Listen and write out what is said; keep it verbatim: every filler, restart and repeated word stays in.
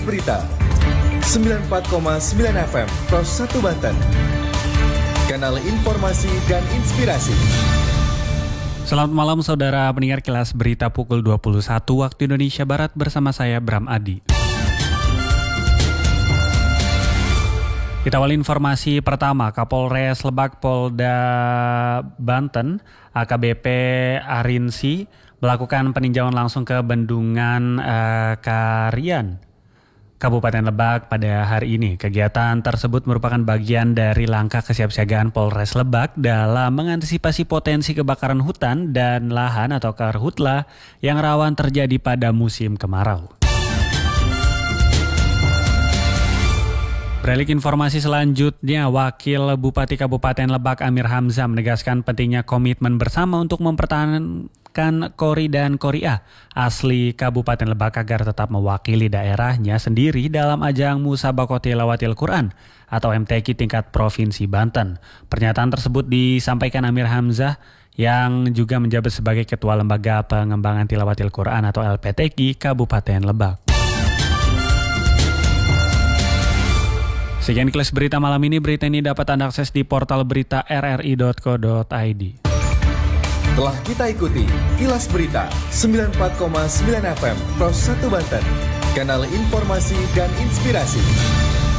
Kilas Berita sembilan puluh empat koma sembilan F M Pros satu Banten. Kanal informasi dan inspirasi. Selamat malam saudara pendengar Kilas Berita pukul dua puluh satu waktu Indonesia Barat bersama saya Bram Adi. Kita awali informasi pertama, Kapolres Lebak Polda Banten A K B P Arinsi melakukan peninjauan langsung ke Bendungan uh, Karian, Kabupaten Lebak pada hari ini. Kegiatan tersebut merupakan bagian dari langkah kesiapsiagaan Polres Lebak dalam mengantisipasi potensi kebakaran hutan dan lahan atau karhutla yang rawan terjadi pada musim kemarau. Beralih informasi selanjutnya, Wakil Bupati Kabupaten Lebak Amir Hamzah menegaskan pentingnya komitmen bersama untuk mempertahankan Kori dan Koria asli Kabupaten Lebak agar tetap mewakili daerahnya sendiri dalam ajang Musabaqah Tilawatil Quran atau M T Q tingkat Provinsi Banten. Pernyataan tersebut disampaikan Amir Hamzah yang juga menjabat sebagai Ketua Lembaga Pengembangan Tilawatil Quran atau L P T Q Kabupaten Lebak. Sekian Kilas Berita malam ini. Berita ini dapat Anda akses di portal berita r r i dot co dot i d. Telah kita ikuti Kilas Berita sembilan puluh empat koma sembilan F M Pros satu Banten. Kanal informasi dan inspirasi.